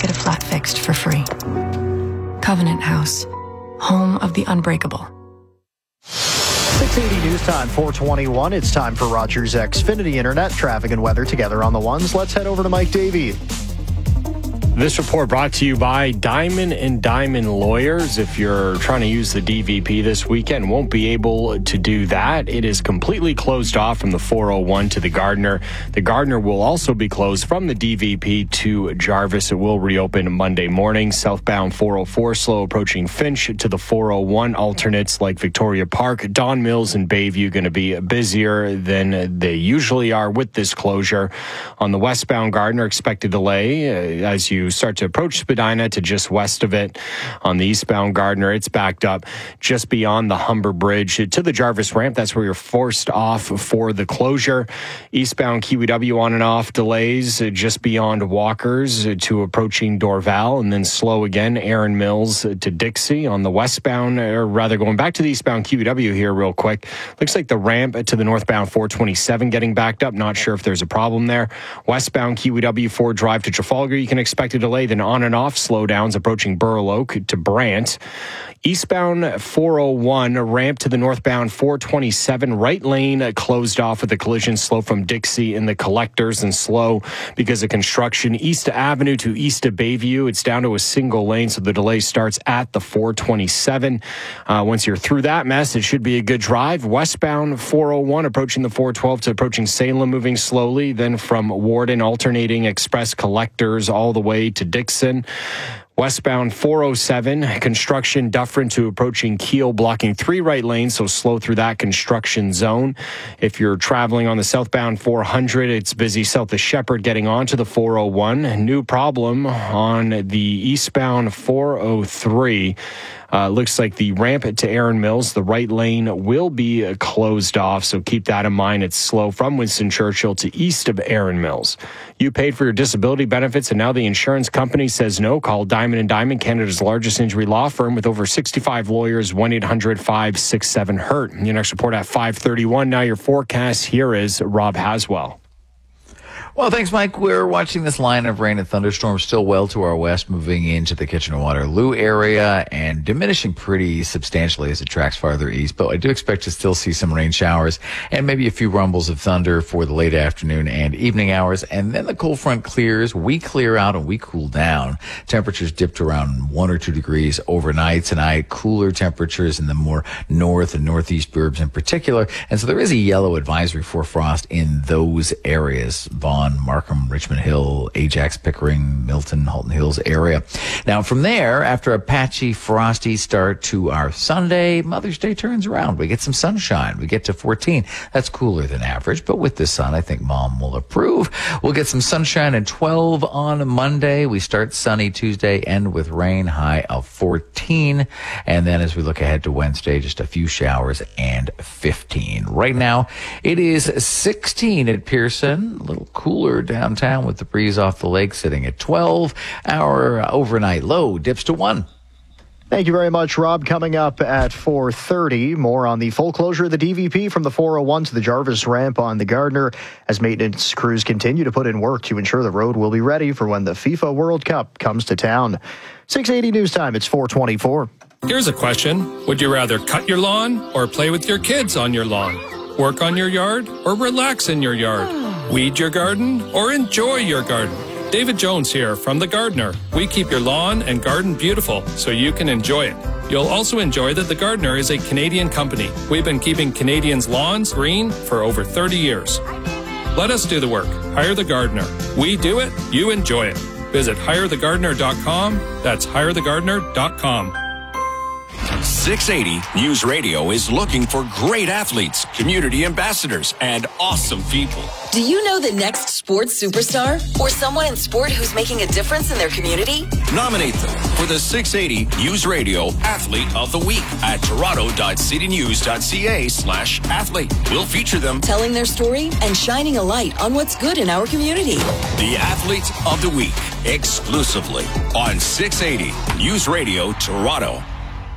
get a flat fixed for free. Covenant House, home of the unbreakable. 680 News Time, 421. It's time for Rogers Xfinity Internet traffic and weather together on the ones. Let's head over to Mike Davey. This report brought to you by Diamond and Diamond Lawyers. If you're trying to use the DVP this weekend, won't be able to do that. It is completely closed off from the 401 to the Gardiner. The Gardiner will also be closed from the DVP to Jarvis. It will reopen Monday morning. Southbound 404 slow approaching Finch to the 401. Alternates like Victoria Park, Don Mills, and Bayview going to be busier than they usually are with this closure. On the westbound Gardiner, expect a delay as you start to approach Spadina to just west of it. On the eastbound Gardiner, it's backed up just beyond the Humber Bridge to the Jarvis ramp. That's where you're forced off for the closure. Eastbound KWW on and off delays just beyond Walkers to approaching Dorval, and then slow again, Erin Mills to Dixie. On the westbound, or rather going back to the eastbound KWW here real quick, looks like the ramp to the northbound 427 getting backed up. Not sure if there's a problem there. Westbound KWW Ford Drive to Trafalgar, you can expect a delay, then on and off slowdowns approaching Burl Oak to Brant. Eastbound 401 ramp to the northbound 427 right lane closed off with a collision, slow from Dixie in the collectors and slow because of construction. East Avenue to east of Bayview, it's down to a single lane, so the delay starts at the 427. Once you're through that mess, it should be a good drive. Westbound 401 approaching the 412 to approaching Salem, moving slowly, then from Warden alternating express collectors all the way to Dixon. Westbound 407, construction Dufferin to approaching Kiel, blocking 3 right lanes, so slow through that construction zone. If you're traveling on the southbound 400, it's busy south of Shepherd getting onto the 401. New problem on the eastbound 403. Looks like the ramp to Erin Mills, the right lane will be closed off, so keep that in mind. It's slow from Winston Churchill to east of Erin Mills. You paid for your disability benefits, and now the insurance company says no. Call Diamond and Diamond, Canada's largest injury law firm with over 65 lawyers, 1-800-567-HURT. Your next report at 5:31. Now your forecast. Here is Rob Haswell. Well, thanks, Mike. We're watching this line of rain and thunderstorms still well to our west, moving into the Kitchener-Waterloo area and diminishing pretty substantially as it tracks farther east. But I do expect to still see some rain showers and maybe a few rumbles of thunder for the late afternoon and evening hours. And then the cold front clears. We clear out and we cool down. Temperatures dipped around 1 or 2 degrees overnight tonight. Cooler temperatures in the more north and northeast burbs in particular. And so there is a yellow advisory for frost in those areas. Vaughan, Markham, Richmond Hill, Ajax, Pickering, Milton, Halton Hills area. Now from there, after a patchy, frosty start to our Sunday, Mother's Day turns around. We get some sunshine. We get to 14. That's cooler than average, but with the sun, I think Mom will approve. We'll get some sunshine and 12 on Monday. We start sunny Tuesday, end with rain, high of 14. And then as we look ahead to Wednesday, just a few showers and 15. Right now, it is 16 at Pearson. A little cooler downtown with the breeze off the lake sitting at 12. Our overnight low dips to 1. Thank you very much, Rob. Coming up at 4:30, more on the full closure of the DVP from the 401 to the Jarvis ramp on the Gardiner as maintenance crews continue to put in work to ensure the road will be ready for when the FIFA World Cup comes to town. 680 News Time, it's 4:24. Here's a question. Would you rather cut your lawn or play with your kids on your lawn? Work on your yard or relax in your yard? Weed your garden or enjoy your garden? David Jones here from The Gardener. We keep your lawn and garden beautiful so you can enjoy it. You'll also enjoy that The Gardener is a Canadian company. We've been keeping Canadians' lawns green for over 30 years. Let us do the work. Hire The Gardener. We do it, you enjoy it. Visit hirethegardener.com. That's hirethegardener.com. 680 News Radio is looking for great athletes, community ambassadors, and awesome people. Do you know the next sports superstar or someone in sport who's making a difference in their community? Nominate them for the 680 News Radio Athlete of the Week at toronto.citynews.ca/athlete. We'll feature them telling their story and shining a light on what's good in our community. The Athlete of the Week, exclusively on 680 News Radio Toronto.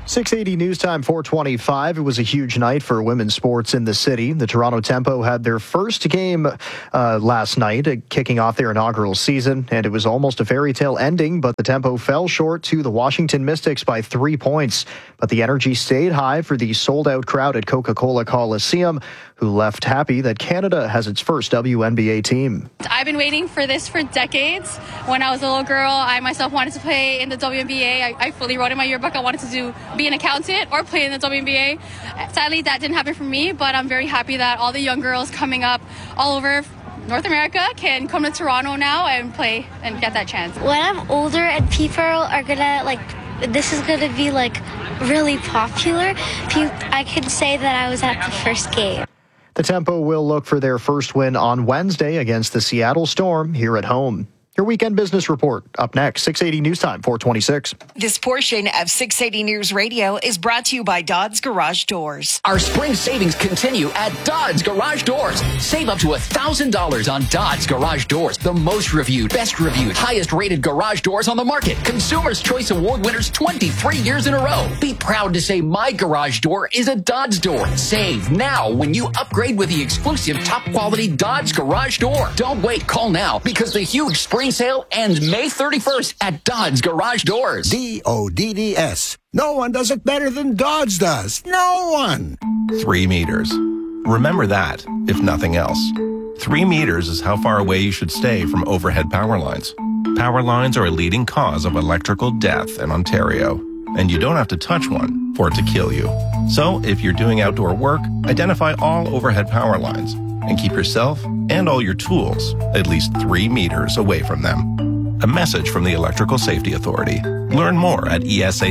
680 News Time 425. It was a huge night for women's sports in the city. The Toronto Tempo had their first game last night, kicking off their inaugural season, and it was almost a fairy tale ending, but the Tempo fell short to the Washington Mystics by 3 points. But the energy stayed high for the sold-out crowd at Coca-Cola Coliseum, who left happy that Canada has its first WNBA team. I've been waiting for this for decades. When I was a little girl, I myself wanted to play in the WNBA. I fully wrote in my yearbook I wanted to be an accountant or play in the WNBA. Sadly, that didn't happen for me, but I'm very happy that all the young girls coming up all over North America can come to Toronto now and play and get that chance. When I'm older and people are gonna this is gonna be really popular, I can say that I was at the first game. The Tempo will look for their first win on Wednesday against the Seattle Storm here at home. Your weekend business report up next, 680 News Time, 426. This portion of 680 News Radio is brought to you by Dodds Garage Doors. Our spring savings continue at Dodds Garage Doors. Save up to $1,000 on Dodds Garage Doors. The most reviewed, best reviewed, highest rated garage doors on the market. Consumer's Choice Award winners 23 years in a row. Be proud to say my garage door is a Dodds door. Save now when you upgrade with the exclusive top quality Dodds Garage Door. Don't wait, call now because the huge spring sale ends May 31st at Dodds Garage Doors. DODDS. No one does it better than Dodds does. No one. 3 meters. Remember that, if nothing else. 3 meters is how far away you should stay from overhead power lines. Power lines are a leading cause of electrical death in Ontario, and you don't have to touch one for it to kill you. So, if you're doing outdoor work, identify all overhead power lines and keep yourself and all your tools at least 3 meters away from them. A message from the Electrical Safety Authority. Learn more at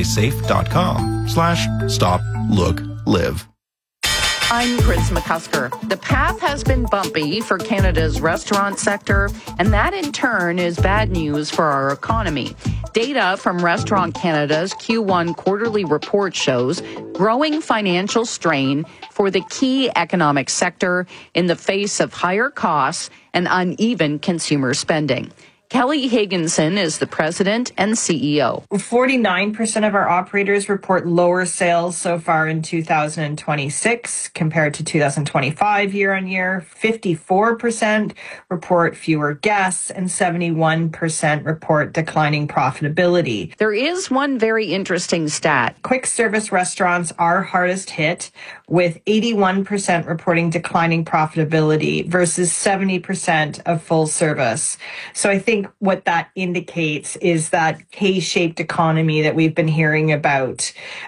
esasafe.com/stop-look-live. I'm Chris McCusker. The path has been bumpy for Canada's restaurant sector, and that in turn is bad news for our economy. Data from Restaurant Canada's Q1 quarterly report shows growing financial strain for the key economic sector in the face of higher costs and uneven consumer spending. Kelly Higginson is the president and CEO. 49% of our operators report lower sales so far in 2026 compared to 2025 year on year. 54% report fewer guests and 71% report declining profitability. There is one very interesting stat. Quick service restaurants are hardest hit, with 81% reporting declining profitability versus 70% of full service. So I think what that indicates is that K-shaped economy that we've been hearing about.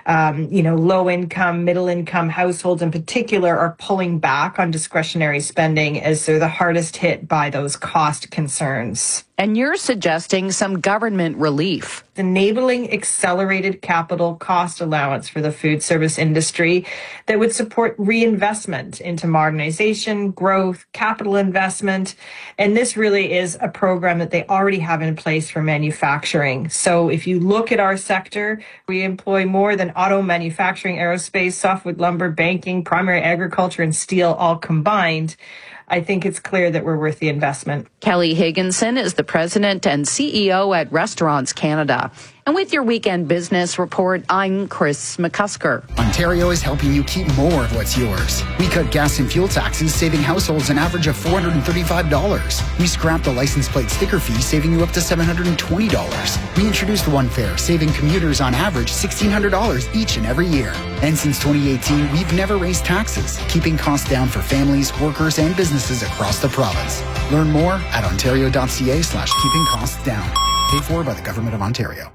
Low income, middle income households in particular are pulling back on discretionary spending as they're the hardest hit by those cost concerns. And you're suggesting some government relief. Enabling accelerated capital cost allowance for the food service industry that would support reinvestment into modernization, growth, capital investment. And this really is a program that they already have in place for manufacturing. So if you look at our sector, we employ more than auto manufacturing, aerospace, softwood lumber, banking, primary agriculture, and steel all combined. I think it's clear that we're worth the investment. Kelly Higginson is the president and CEO at Restaurants Canada. And with your weekend business report, I'm Chris McCusker. Ontario is helping you keep more of what's yours. We cut gas and fuel taxes, saving households an average of $435. We scrapped the license plate sticker fee, saving you up to $720. We introduced One Fare, saving commuters on average $1,600 each and every year. And since 2018, we've never raised taxes, keeping costs down for families, workers, and businesses across the province. Learn more at ontario.ca/keeping costs down. Paid for by the Government of Ontario.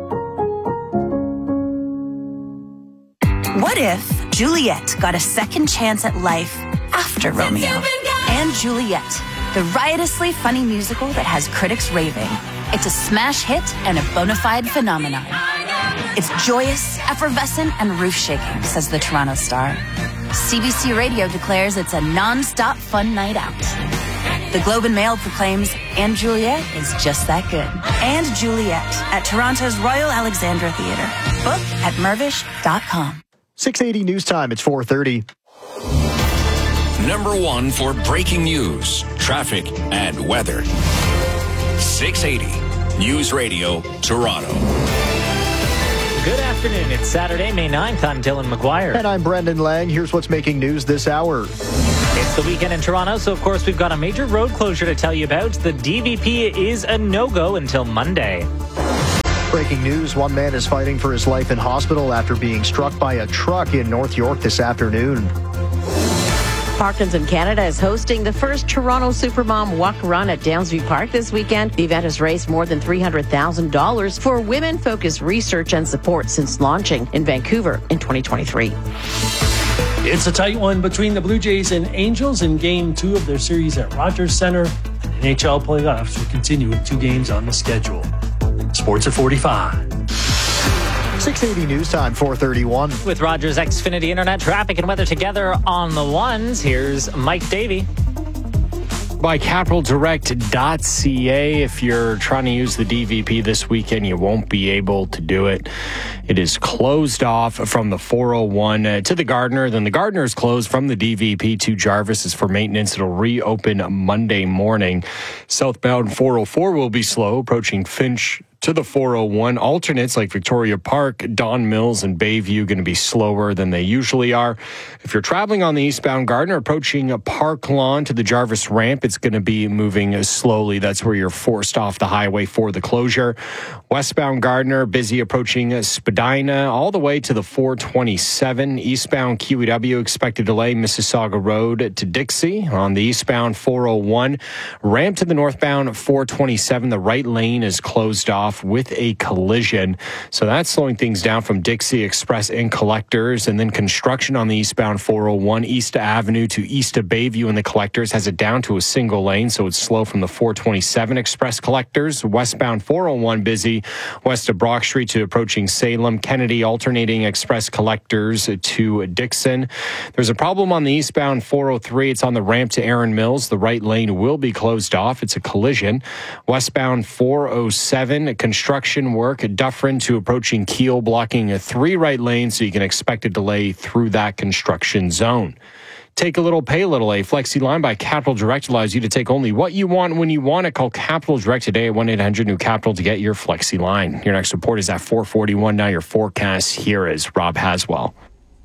What if Juliet got a second chance at life after Romeo? And Juliet, the riotously funny musical that has critics raving. It's a smash hit and a bona fide phenomenon. It's joyous, effervescent, and roof-shaking, says the Toronto Star. CBC Radio declares it's a non-stop fun night out. The Globe and Mail proclaims, and Juliet is just that good. And Juliet at Toronto's Royal Alexandra Theatre. Book at mervish.com. 680 News Time, it's 4:30. Number one for breaking news, traffic, and weather. 680 News Radio, Toronto. Good afternoon. It's Saturday, May 9th. I'm Dylan McGuire. And I'm Brendan Lang. Here's what's making news this hour. It's the weekend in Toronto, so of course we've got a major road closure to tell you about. The DVP is a no-go until Monday. Breaking news, one man is fighting for his life in hospital after being struck by a truck in North York this afternoon. Parkinson Canada is hosting the first Toronto Supermom Walk Run at Downsview Park this weekend. The event has raised more than $300,000 for women-focused research and support since launching in Vancouver in 2023. It's a tight one between the Blue Jays and Angels in Game 2 of their series at Rogers Centre. And NHL playoffs will continue with 2 games on the schedule. Sports at 45. 680 News Time, 431. With Rogers Xfinity Internet, traffic and weather together on the ones, here's Mike Davey. By capitaldirect.ca. If you're trying to use the DVP this weekend, you won't be able to do it. It is closed off from the 401 to the Gardiner. Then the Gardiner is closed from the DVP to Jarvis is for maintenance. It'll reopen Monday morning. Southbound 404 will be slow, approaching Finch to the 401. Alternates like Victoria Park, Don Mills, and Bayview going to be slower than they usually are. If you're traveling on the eastbound Gardiner, approaching Park Lawn to the Jarvis ramp, it's going to be moving slowly. That's where you're forced off the highway for the closure. Westbound Gardiner, busy approaching Spadina, all the way to the 427. Eastbound QEW, expected delay Mississauga Road to Dixie. On the eastbound 401, ramp to the northbound 427. The right lane is closed off with a collision. So that's slowing things down from Dixie Express and Collectors. And then construction on the eastbound 401, East Avenue to East of Bayview and the Collectors has it down to a single lane. So it's slow from the 427 Express Collectors. Westbound 401 busy west of Brock Street to approaching Salem. Kennedy alternating Express Collectors to Dixon. There's a problem on the eastbound 403. It's on the ramp to Erin Mills. The right lane will be closed off. It's a collision. Westbound 407, construction work at Dufferin to approaching Kiel, blocking 3 right lanes, so you can expect a delay through that construction zone. Take a little, pay a little. A Flexi line by Capital Direct allows you to take only what you want when you want it. Call Capital Direct today at 1-800-NEW-CAPITAL to get your Flexi line. Your next report is at 4:41. Now your forecast here is Rob Haswell.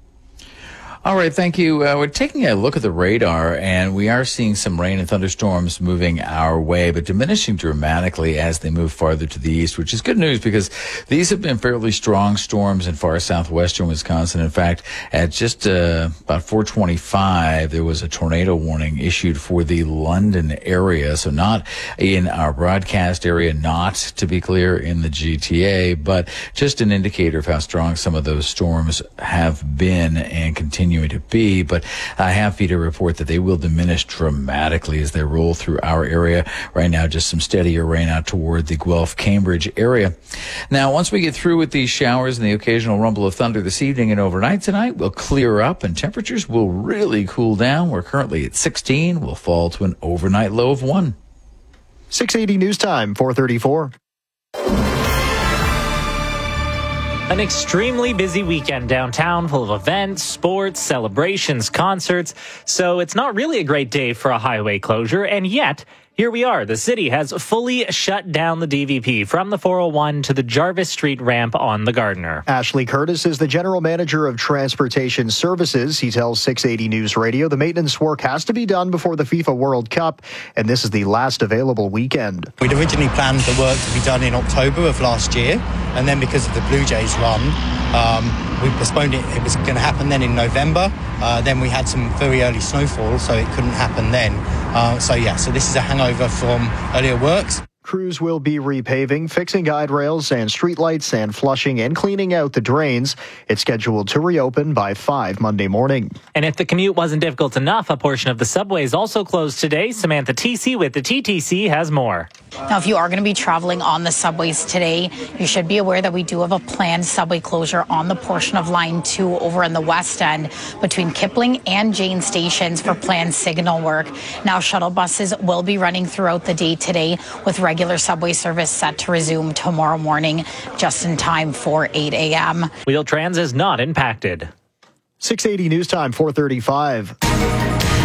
All right, thank you. We're taking a look at the radar, and we are seeing some rain and thunderstorms moving our way, but diminishing dramatically as they move farther to the east, which is good news because these have been fairly strong storms in far southwestern Wisconsin. In fact, at just about 4:25, there was a tornado warning issued for the London area, so not in our broadcast area, not, to be clear, in the GTA, but just an indicator of how strong some of those storms have been and continue to be. But happy to report that they will diminish dramatically as they roll through our area. Right now, just some steadier rain out toward the Guelph-Cambridge area. Now, once we get through with these showers and the occasional rumble of thunder this evening and overnight tonight, we'll clear up and temperatures will really cool down. We're currently at 16. We'll fall to an overnight low of 1. 680 News Time, 434. An extremely busy weekend downtown full of events, sports, celebrations, concerts. So it's not really a great day for a highway closure. And yet, here we are. The city has fully shut down the DVP from the 401 to the Jarvis Street ramp on the Gardiner. Ashley Curtis is the General Manager of Transportation Services. He tells 680 News Radio the maintenance work has to be done before the FIFA World Cup, and this is the last available weekend. We'd originally planned the work to be done in October of last year, and then because of the Blue Jays run, we postponed it. It was going to happen then in November. Then we had some very early snowfall, so it couldn't happen then. So this is a hangover from earlier works. Crews will be repaving, fixing guide rails and streetlights, and flushing and cleaning out the drains. It's scheduled to reopen by 5 Monday morning. And if the commute wasn't difficult enough, a portion of the subway is also closed today. Samantha TC with the TTC has more. Now, if you are going to be traveling on the subways today, you should be aware that we do have a planned subway closure on the portion of Line 2 over in the west end between Kipling and Jane stations for planned signal work. Now, shuttle buses will be running throughout the day today with regular subway service set to resume tomorrow morning just in time for 8 a.m. Wheel-Trans is not impacted. 680 News Time, 435.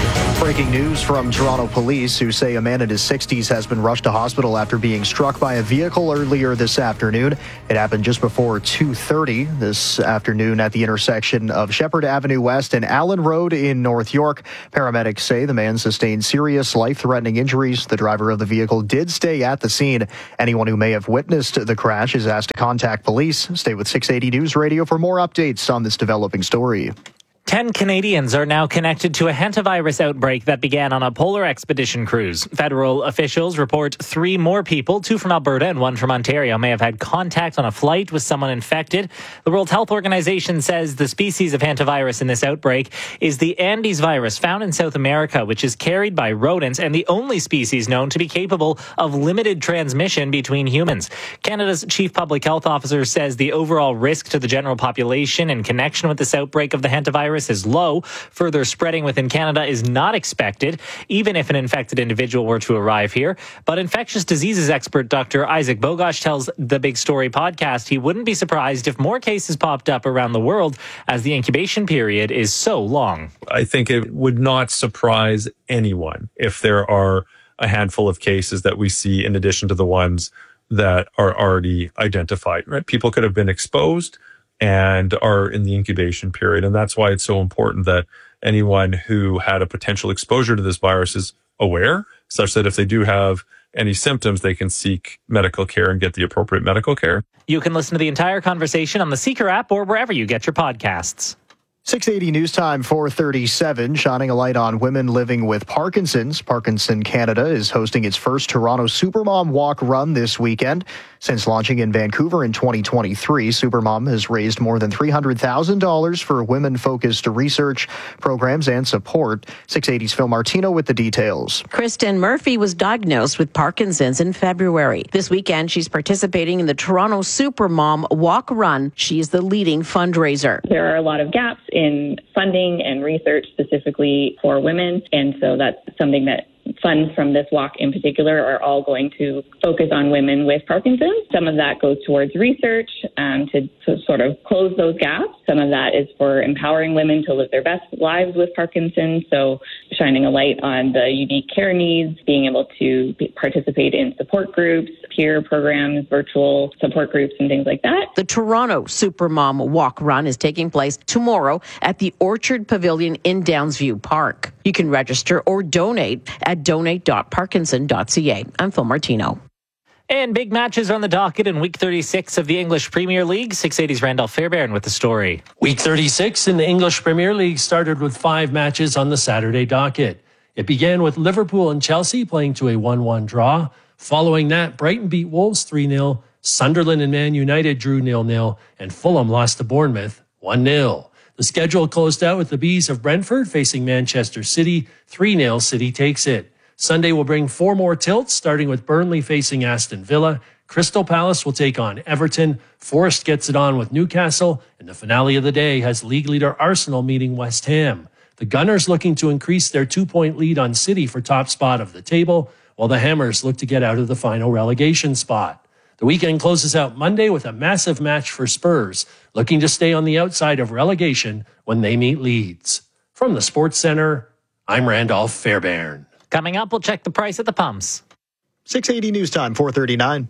Breaking news from Toronto police who say a man in his 60s has been rushed to hospital after being struck by a vehicle earlier this afternoon. It happened just before 2:30 this afternoon at the intersection of Shepherd Avenue West and Allen Road in North York. Paramedics say the man sustained serious life-threatening injuries. The driver of the vehicle did stay at the scene. Anyone who may have witnessed the crash is asked to contact police. Stay with 680 News Radio for more updates on this developing story. 10 Canadians are now connected to a hantavirus outbreak that began on a polar expedition cruise. Federal officials report 3 more people, 2 from Alberta and 1 from Ontario, may have had contact on a flight with someone infected. The World Health Organization says the species of hantavirus in this outbreak is the Andes virus found in South America, which is carried by rodents and the only species known to be capable of limited transmission between humans. Canada's Chief Public Health Officer says the overall risk to the general population in connection with this outbreak of the hantavirus is low. Further spreading within Canada is not expected, even if an infected individual were to arrive here. But infectious diseases expert Dr. Isaac Bogosh tells the Big Story podcast he wouldn't be surprised if more cases popped up around the world as the incubation period is so long. I think it would not surprise anyone if there are a handful of cases that we see in addition to the ones that are already identified, right? People could have been exposed and are in the incubation period. And that's why it's so important that anyone who had a potential exposure to this virus is aware, such that if they do have any symptoms, they can seek medical care and get the appropriate medical care. You can listen to the entire conversation on the Seeker app or wherever you get your podcasts. 680 News Time 4:37, shining a light on women living with Parkinson's. Parkinson Canada is hosting its first Toronto Supermom Walk Run this weekend. Since launching in Vancouver in 2023, Supermom has raised more than $300,000 for women-focused research programs and support. 680's Phil Martino with the details. Kristen Murphy was diagnosed with Parkinson's in February. This weekend, she's participating in the Toronto Supermom Walk Run. She is the leading fundraiser. There are a lot of gaps in funding and research specifically for women, and so that's something that funds from this walk in particular are all going to focus on women with Parkinson's. Some of that goes towards research to sort of close those gaps. Some of that is for empowering women to live their best lives with Parkinson's, so shining a light on the unique care needs, being able to participate in support groups, peer programs, virtual support groups, and things like that. The Toronto Supermom Walk Run is taking place tomorrow at the Orchard Pavilion in Downsview Park. You can register or donate at donate.parkinson.ca. I'm Phil Martino. And big matches are on the docket in Week 36 of the English Premier League. 680's Randolph Fairbairn with the story. Week 36 in the English Premier League started with 5 matches on the Saturday docket. It began with Liverpool and Chelsea playing to a 1-1 draw. Following that, Brighton beat Wolves 3-0, Sunderland and Man United drew 0-0, and Fulham lost to Bournemouth 1-0. The schedule closed out with the Bees of Brentford facing Manchester City. 3-0, City takes it. Sunday will bring 4 more tilts, starting with Burnley facing Aston Villa. Crystal Palace will take on Everton. Forest gets it on with Newcastle. And the finale of the day has league leader Arsenal meeting West Ham. The Gunners looking to increase their 2-point lead on City for top spot of the table, while the Hammers look to get out of the final relegation spot. The weekend closes out Monday with a massive match for Spurs, looking to stay on the outside of relegation when they meet Leeds. From the Sports Center, I'm Randolph Fairbairn. Coming up, we'll check the price at the pumps. 680 News Time 4:39.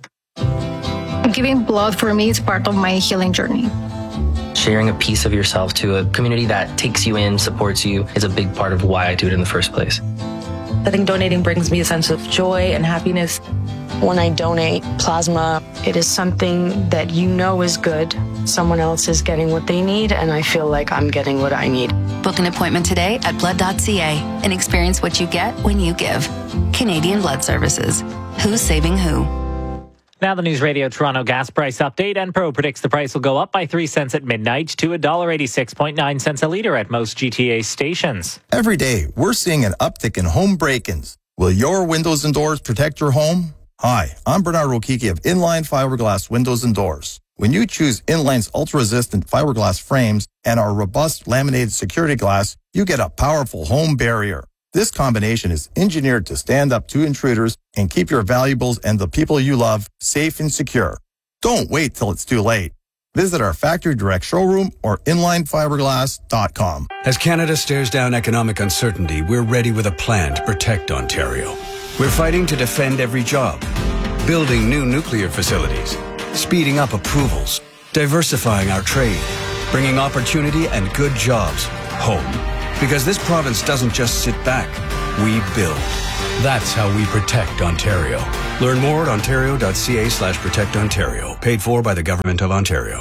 Giving blood for me is part of my healing journey. Sharing a piece of yourself to a community that takes you in, supports you, is a big part of why I do it in the first place. I think donating brings me a sense of joy and happiness. When I donate plasma, it is something that you know is good. Someone else is getting what they need, and I feel like I'm getting what I need. Book an appointment today at blood.ca and experience what you get when you give. Canadian Blood Services. Who's saving who? Now the News Radio Toronto gas price update. Enpro predicts the price will go up by 3 cents at midnight to $1.86.9 a litre at most GTA stations. Every day, we're seeing an uptick in home break-ins. Will your windows and doors protect your home? Hi, I'm Bernard Rokiki of Inline Fiberglass Windows and Doors. When you choose Inline's ultra-resistant fiberglass frames and our robust laminated security glass, you get a powerful home barrier. This combination is engineered to stand up to intruders and keep your valuables and the people you love safe and secure. Don't wait till it's too late. Visit our factory direct showroom or inlinefiberglass.com. As Canada stares down economic uncertainty, we're ready with a plan to protect Ontario. We're fighting to defend every job, building new nuclear facilities, speeding up approvals, diversifying our trade, bringing opportunity and good jobs home. Because this province doesn't just sit back, we build. That's how we protect Ontario. Learn more at ontario.ca/protectontario. Paid for by the Government of Ontario.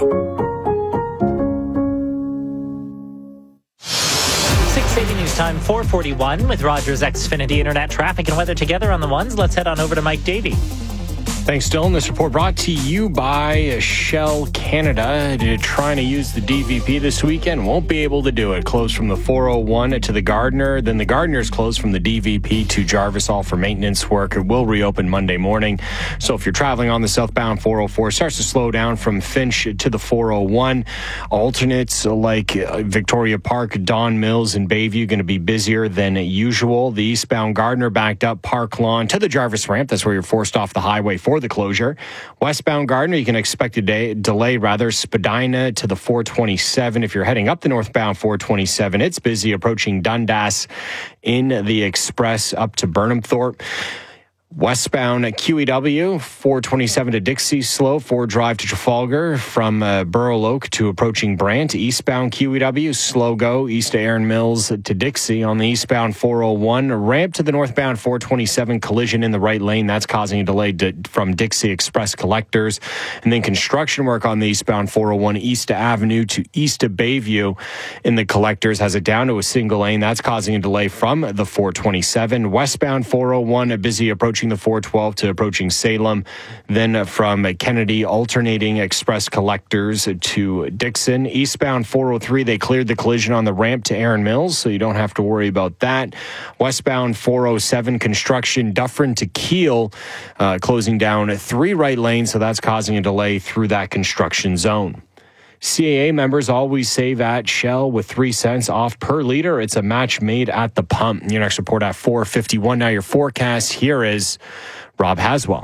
680 News Time, 441 with Rogers Xfinity Internet traffic and weather together on the ones. Let's head on over to Mike Davey. Thanks, Dylan. This report brought to you by Shell Canada. Trying to use the DVP this weekend, won't be able to do it. Closed from the 401 to the Gardiner. Then the Gardiner's closed from the DVP to Jarvis, all for maintenance work. It will reopen Monday morning. So if you're traveling on the southbound 404, it starts to slow down from Finch to the 401. Alternates like Victoria Park, Don Mills, and Bayview going to be busier than usual. The eastbound Gardiner backed up Park Lawn to the Jarvis ramp. That's where you're forced off the highway for the closure. Westbound Gardiner, you can expect a delay Spadina to the 427. If you're heading up the northbound 427, it's busy approaching Dundas in the express up to Burnhamthorpe. Westbound QEW, 427 to Dixie, slow. 4 drive to Trafalgar from Burrow Oak to approaching Brant. Eastbound QEW, slow go east to Erin Mills to Dixie. On the eastbound 401, ramp to the northbound 427, collision in the right lane. That's causing a delay from Dixie Express Collectors. And then construction work on the eastbound 401, east to Avenue to east to Bayview in the Collectors has it down to a single lane. That's causing a delay from the 427. Westbound 401, busy approaching the 412 to approaching Salem. Then from Kennedy, alternating Express Collectors to Dixon. Eastbound 403, they cleared the collision on the ramp to Erin Mills, so you don't have to worry about that. Westbound 407, construction Dufferin to Keele, closing down 3 right lanes, so that's causing a delay through that construction zone. CAA members always save at Shell with 3 cents off per liter. It's a match made at the pump. Your next report at 4:51. Now your forecast. Here is Rob Haswell.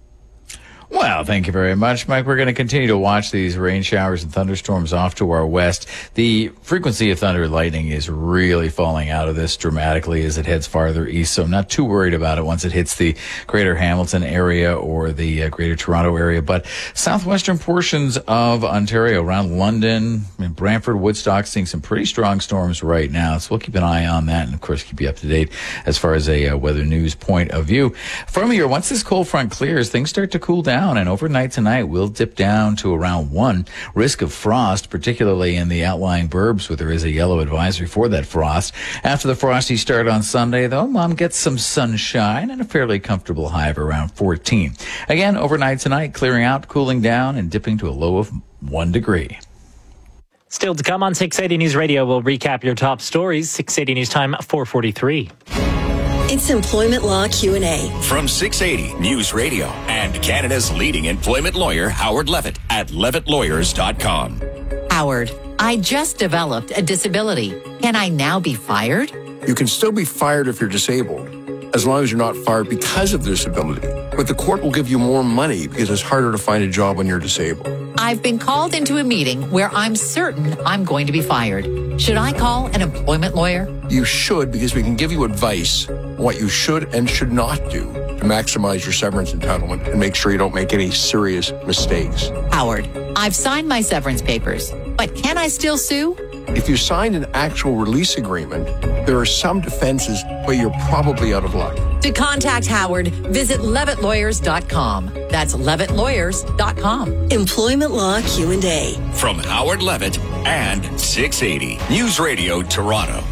Well, thank you very much, Mike. We're going to continue to watch these rain showers and thunderstorms off to our west. The frequency of thunder and lightning is really falling out of this dramatically as it heads farther east, so I'm not too worried about it once it hits the greater Hamilton area or the greater Toronto area. But southwestern portions of Ontario, around London, and Brantford, Woodstock, seeing some pretty strong storms right now, so we'll keep an eye on that and, of course, keep you up to date as far as a weather news point of view. From here, once this cold front clears, things start to cool down. And overnight tonight, we'll dip down to around 1. Risk of frost, particularly in the outlying burbs where there is a yellow advisory for that frost. After the frosty start on Sunday, though, Mom gets some sunshine and a fairly comfortable high of around 14. Again, overnight tonight, clearing out, cooling down, and dipping to a low of 1 degree. Still to come on 680 News Radio, we'll recap your top stories. 680 News Time, 4:43. It's Employment Law Q&A. From 680 News Radio and Canada's leading employment lawyer, Howard Levitt, at levittlawyers.com. Howard, I just developed a disability. Can I now be fired? You can still be fired if you're disabled, as long as you're not fired because of disability. But the court will give you more money because it's harder to find a job when you're disabled. I've been called into a meeting where I'm certain I'm going to be fired. Should I call an employment lawyer? You should, because we can give you advice on what you should and should not do to maximize your severance entitlement and make sure you don't make any serious mistakes. Howard, I've signed my severance papers, but can I still sue? If you signed an actual release agreement, there are some defenses, but you're probably out of luck. To contact Howard, visit levittlawyers.com. That's levittlawyers.com. Employment Law Q&A. From Howard Levitt and 680 News Radio Toronto.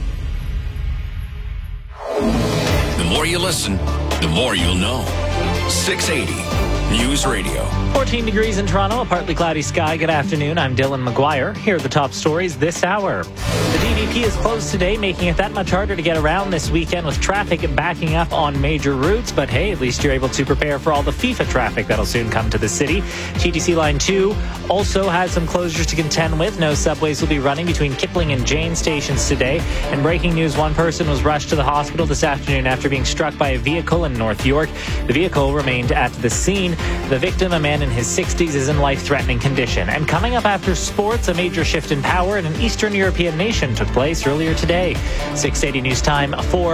The more you listen, the more you'll know. 680 News Radio. 14 degrees in Toronto, a partly cloudy sky. Good afternoon. I'm Dylan McGuire. Here are the top stories this hour. The DVP is closed today, making it that much harder to get around this weekend with traffic backing up on major routes. But hey, at least you're able to prepare for all the FIFA traffic that'll soon come to the city. TTC Line 2 also has some closures to contend with. No subways will be running between Kipling and Jane stations today. And breaking news, one person was rushed to the hospital this afternoon after being struck by a vehicle in North York. The vehicle remained at the scene. The victim, a man in his 60s, is in life-threatening condition. And coming up after sports, a major shift in power in an Eastern European nation took place earlier today. 680 News Time,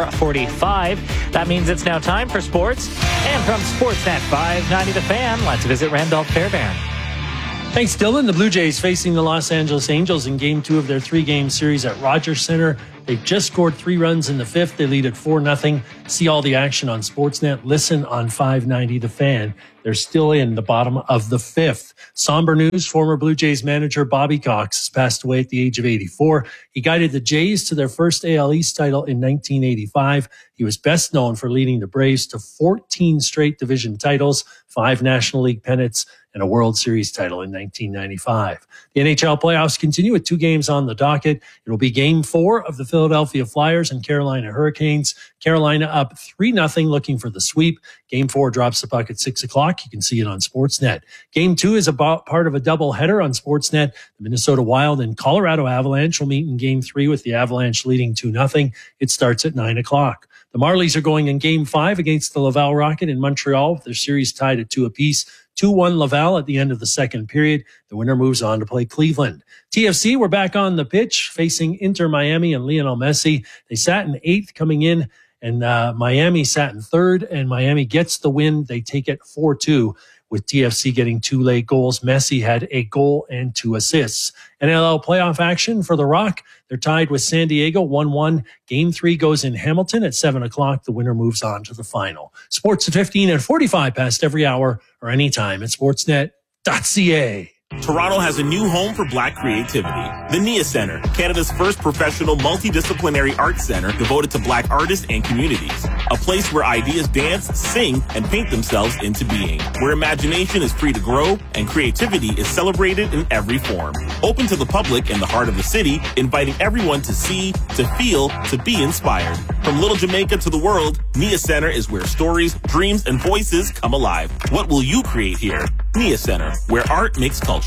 4:45. That means it's now time for sports. And from Sportsnet 590 The Fan, let's visit Randolph Fairbairn. Thanks, Dylan. The Blue Jays facing the Los Angeles Angels in Game 2 of their 3-game series at Rogers Center. They've just scored 3 runs in the 5th. They lead at 4-0. See all the action on Sportsnet. Listen on 590 The Fan. They're still in the bottom of the 5th. Somber news, former Blue Jays manager Bobby Cox has passed away at the age of 84. He guided the Jays to their first AL East title in 1985. He was best known for leading the Braves to 14 straight division titles, 5 National League pennants, and a World Series title in 1995. The NHL playoffs continue with 2 games on the docket. It will be Game 4 of the Philadelphia Flyers and Carolina Hurricanes. Carolina up 3-0, looking for the sweep. Game 4 drops the puck at 6 o'clock. You can see it on Sportsnet. Game 2 is about part of a doubleheader on Sportsnet. The Minnesota Wild and Colorado Avalanche will meet in Game 3 with the Avalanche leading 2-0. It starts at 9 o'clock. The Marlies are going in Game 5 against the Laval Rocket in Montreal with their series tied at 2 apiece. 2-1 Laval at the end of the second period. The winner moves on to play Cleveland. TFC were back on the pitch facing Inter Miami and Lionel Messi. They sat in 8th coming in, and Miami sat in 3rd, and Miami gets the win. They take it 4-2. With TFC getting 2 late goals. Messi had a goal and 2 assists. NLL playoff action for the Rock. They're tied with San Diego 1-1. Game 3 goes in Hamilton at 7 o'clock. The winner moves on to the final. Sports at 15 and 45 past every hour or anytime at sportsnet.ca. Toronto has a new home for Black creativity. The NIA Center, Canada's first professional multidisciplinary arts center devoted to Black artists and communities. A place where ideas dance, sing, and paint themselves into being. Where imagination is free to grow and creativity is celebrated in every form. Open to the public in the heart of the city, inviting everyone to see, to feel, to be inspired. From Little Jamaica to the world, NIA Center is where stories, dreams, and voices come alive. What will you create here? NIA Center, where art makes culture.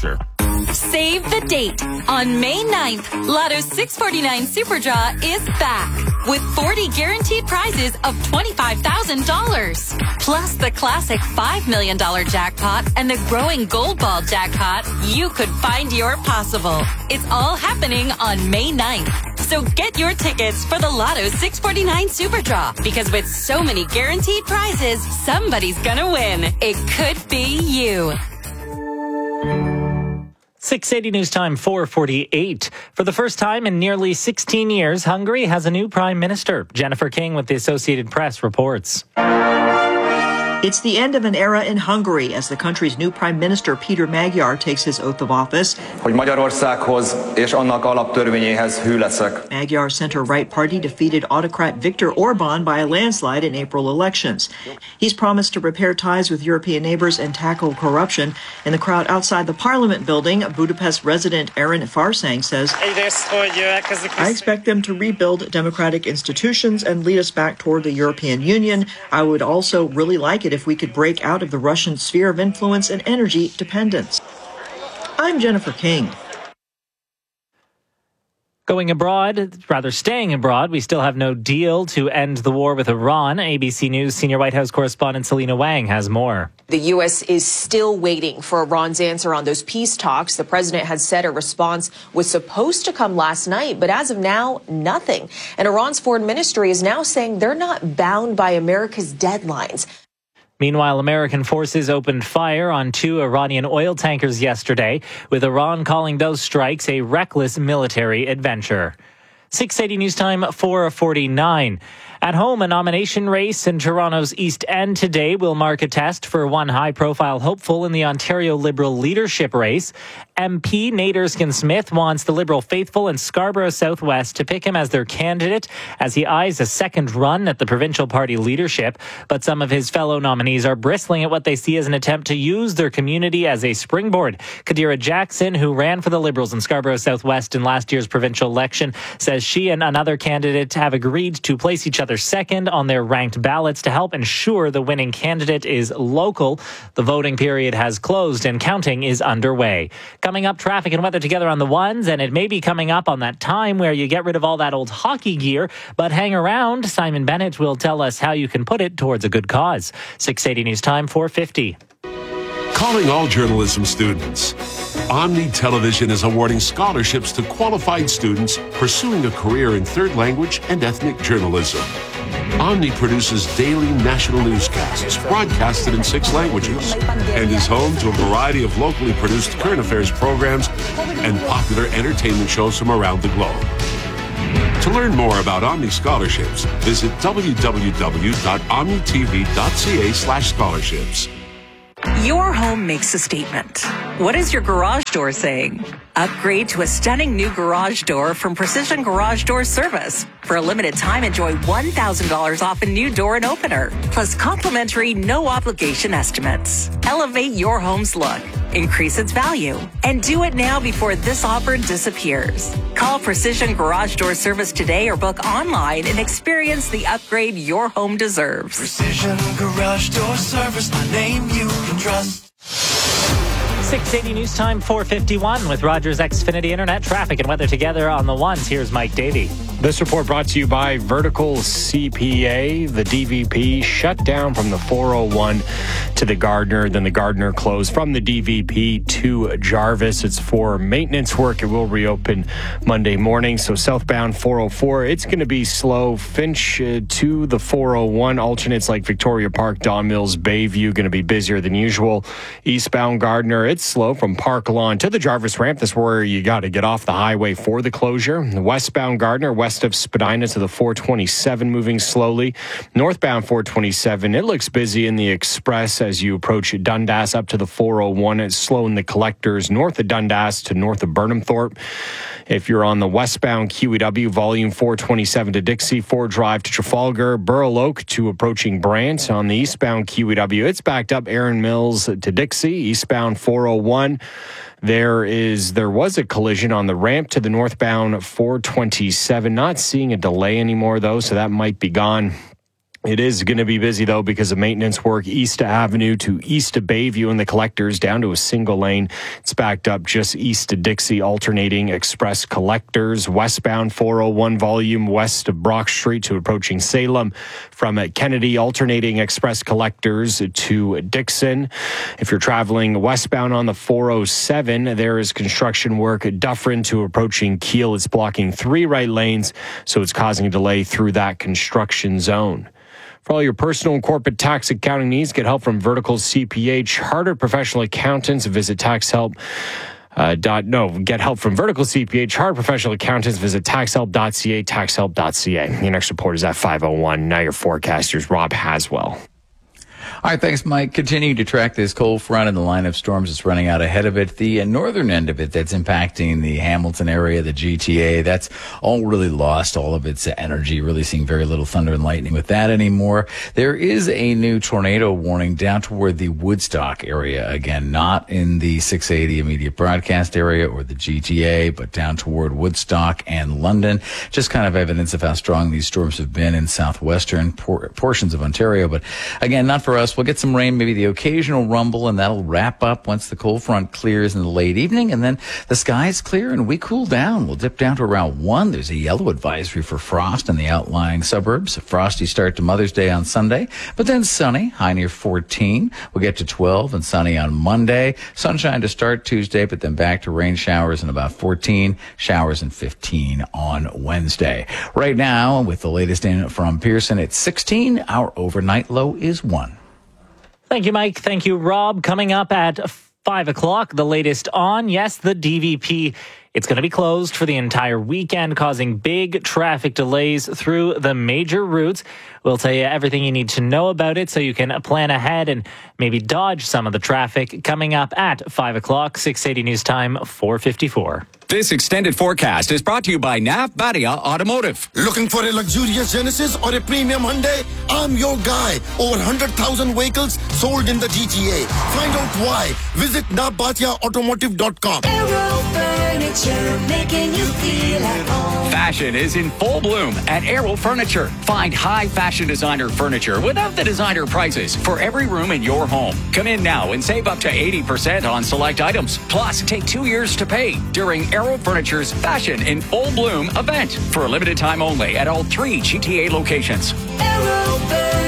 Save the date. On May 9th, Lotto 649 Super Draw is back with 40 guaranteed prizes of $25,000. Plus the classic $5 million jackpot and the growing Gold Ball jackpot. You could find your possible. It's all happening on May 9th. So get your tickets for the Lotto 649 Super Draw, because with so many guaranteed prizes, somebody's gonna win. It could be you. 680 News Time, 4:48. For the first time in nearly 16 years, Hungary has a new prime minister. Jennifer King with the Associated Press reports. It's the end of an era in Hungary as the country's new Prime Minister Peter Magyar takes his oath of office. Hogy Magyarországhoz és annak alaptörvényéhez hű leszek. Magyar's center-right party defeated autocrat Viktor Orban by a landslide in April elections. He's promised to repair ties with European neighbors and tackle corruption. In the crowd outside the Parliament building, Budapest resident Aaron Farsang says, I expect them to rebuild democratic institutions and lead us back toward the European Union. I would also really like it if we could break out of the Russian sphere of influence and energy dependence. I'm Jennifer King. Staying abroad, we still have no deal to end the war with Iran. ABC News senior White House correspondent Selena Wang has more. The U.S. is still waiting for Iran's answer on those peace talks. The president had said a response was supposed to come last night, but as of now, nothing. And Iran's foreign ministry is now saying they're not bound by America's deadlines. Meanwhile, American forces opened fire on 2 Iranian oil tankers yesterday, with Iran calling those strikes a reckless military adventure. 680 News Time, 4:49. At home, a nomination race in Toronto's East End today will mark a test for one high-profile hopeful in the Ontario Liberal leadership race. MP Nate Erskine-Smith wants the Liberal faithful in Scarborough Southwest to pick him as their candidate as he eyes a second run at the provincial party leadership. But some of his fellow nominees are bristling at what they see as an attempt to use their community as a springboard. Kadira Jackson, who ran for the Liberals in Scarborough Southwest in last year's provincial election, says she and another candidate have agreed to place each other second on their ranked ballots to help ensure the winning candidate is local. The voting period has closed and counting is underway. Coming up, traffic and weather together on the ones, and it may be coming up on that time where you get rid of all that old hockey gear, but hang around. Simon Bennett will tell us how you can put it towards a good cause. 680 News Time, 4:50. Calling all journalism students. Omni Television is awarding scholarships to qualified students pursuing a career in third language and ethnic journalism. Omni produces daily national newscasts broadcasted in 6 languages and is home to a variety of locally produced current affairs programs and popular entertainment shows from around the globe. To learn more about Omni scholarships, visit www.omnitv.ca/scholarships. Your home makes a statement. What is your garage door saying? Upgrade to a stunning new garage door from Precision Garage Door Service. For a limited time, enjoy $1,000 off a new door and opener, plus complimentary no-obligation estimates. Elevate your home's look, increase its value, and do it now before this offer disappears. Call Precision Garage Door Service today or book online and experience the upgrade your home deserves. Precision Garage Door Service, a name you can trust. 680 News Time, 4:51 with Rogers Xfinity Internet. Traffic and weather together on the ones. Here's Mike Davey. This report brought to you by Vertical CPA. The DVP shut down from the 401 to the Gardner. Then the Gardner closed from the DVP to Jarvis. It's for maintenance work. It will reopen Monday morning. So southbound 404, it's going to be slow. Finch to the 401. Alternates like Victoria Park, Don Mills, Bayview going to be busier than usual. Eastbound Gardner, it's slow from Park Lawn to the Jarvis ramp. That's where you got to get off the highway for the closure. Westbound Gardner, west of Spadina to the 427, moving slowly. Northbound 427, it looks busy in the express as you approach Dundas up to the 401. It's slow in the collectors north of Dundas to north of Burnhamthorpe. If you're on the westbound QEW, volume 427 to Dixie, Ford Drive to Trafalgar, Burl Oak to approaching Brant. On the eastbound QEW, it's backed up Erin Mills to Dixie. Eastbound 401, there was a collision on the ramp to the northbound 427. Not seeing a delay anymore, though, so that might be gone. It is going to be busy, though, because of maintenance work east of Avenue to east of Bayview and the collectors down to a single lane. It's backed up just east of Dixie, alternating express collectors. Westbound 401 volume west of Brock Street to approaching Salem. From Kennedy, alternating express collectors to Dixon. If you're traveling westbound on the 407, there is construction work at Dufferin to approaching Kiel. It's blocking 3 right lanes, so it's causing a delay through that construction zone. For all your personal and corporate tax accounting needs, get help from Vertical CPA. Chartered professional accountants. Visit TaxHelp. Get help from Vertical CPA. Chartered professional accountants. Visit taxhelp.ca, taxhelp.ca. Your next report is at 5:01. Now your forecasters, Rob Haswell. All right, thanks, Mike. Continue to track this cold front and the line of storms that's running out ahead of it. The northern end of it that's impacting the Hamilton area, the GTA, that's all really lost all of its energy, really seeing very little thunder and lightning with that anymore. There is a new tornado warning down toward the Woodstock area. Again, not in the 680 immediate broadcast area or the GTA, but down toward Woodstock and London. Just kind of evidence of how strong these storms have been in southwestern portions of Ontario. But again, not for us. We'll get some rain, maybe the occasional rumble, and that'll wrap up once the cold front clears in the late evening. And then the skies clear and we cool down. We'll dip down to around 1. There's a yellow advisory for frost in the outlying suburbs. A frosty start to Mother's Day on Sunday, but then sunny, high near 14. We'll get to 12 and sunny on Monday. Sunshine to start Tuesday, but then back to rain showers in about 14, showers in 15 on Wednesday. Right now, with the latest in from Pearson, it's 16. Our overnight low is 1. Thank you, Mike. Thank you, Rob. Coming up at 5 o'clock, the latest on, yes, the DVP. It's going to be closed for the entire weekend, causing big traffic delays through the major routes. We'll tell you everything you need to know about it so you can plan ahead and maybe dodge some of the traffic. Coming up at 5 o'clock, 680 News Time, 4:54. This extended forecast is brought to you by Nav Badia Automotive. Looking for a luxurious Genesis or a premium Hyundai? I'm your guy. Over 100,000 vehicles sold in the GTA. Find out why. Visit navbatiaautomotive.com. Aero Furniture, making you feel at home. Fashion is in full bloom at Aero Furniture. Find high fashion designer furniture without the designer prices for every room in your home. Come in now and save up to 80% on select items. Plus, take 2 years to pay during Aero Furniture's Fashion in Full Bloom event for a limited time only at all 3 GTA locations. Aero Furniture.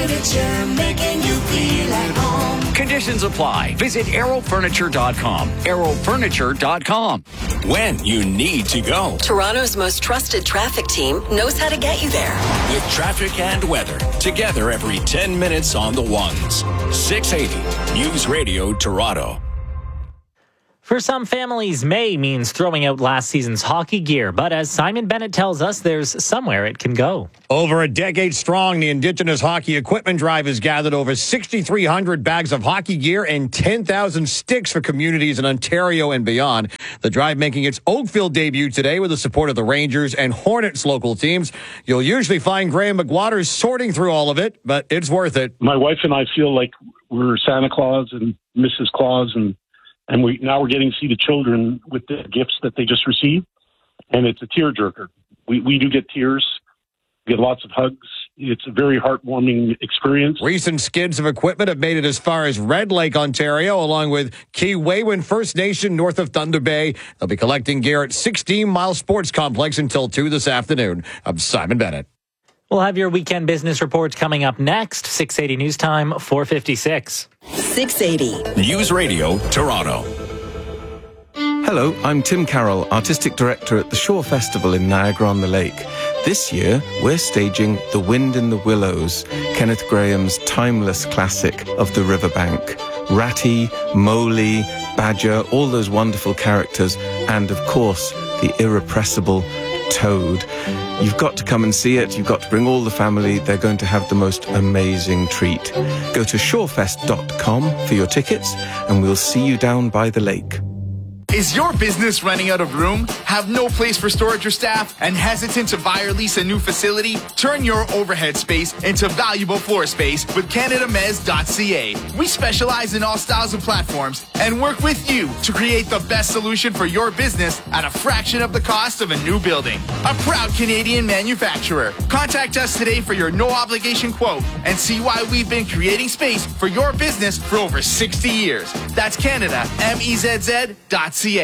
Furniture, making you feel at home. Conditions apply. Visit arrowfurniture.com. arrowfurniture.com. When you need to go. Toronto's most trusted traffic team knows how to get you there. With traffic and weather. Together every 10 minutes on the ones. 680 News Radio Toronto. For some families, May means throwing out last season's hockey gear, but as Simon Bennett tells us, there's somewhere it can go. Over a decade strong, the Indigenous Hockey Equipment Drive has gathered over 6,300 bags of hockey gear and 10,000 sticks for communities in Ontario and beyond. The drive making its Oakville debut today with the support of the Rangers and Hornets local teams. You'll usually find Graham McWaters sorting through all of it, but it's worth it. My wife and I feel like we're Santa Claus and Mrs. Claus, and we're getting to see the children with the gifts that they just received, and it's a tearjerker. We do get tears, get lots of hugs. It's a very heartwarming experience. Recent skids of equipment have made it as far as Red Lake, Ontario, along with Keewaywin First Nation north of Thunder Bay. They'll be collecting gear at 16 Mile Sports Complex until 2 this afternoon. I'm Simon Bennett. We'll have your weekend business reports coming up next. 680 News Time, 4:56. 680 News Radio Toronto. Hello, I'm Tim Carroll, Artistic Director at the Shore Festival in Niagara-on-the-Lake. This year, we're staging The Wind in the Willows, Kenneth Grahame's timeless classic of the riverbank. Ratty, Mowgli, Badger, all those wonderful characters, and of course, the irrepressible Toad. You've got to come and see it. You've got to bring all the family. They're going to have the most amazing treat. Go to shorefest.com for your tickets, and we'll see you down by the lake. Is your business running out of room? Have no place for storage or staff? And hesitant to buy or lease a new facility? Turn your overhead space into valuable floor space with CanadaMez.ca. We specialize in all styles of platforms and work with you to create the best solution for your business at a fraction of the cost of a new building. A proud Canadian manufacturer. Contact us today for your no-obligation quote and see why we've been creating space for your business for over 60 years. That's CanadaMezz.ca.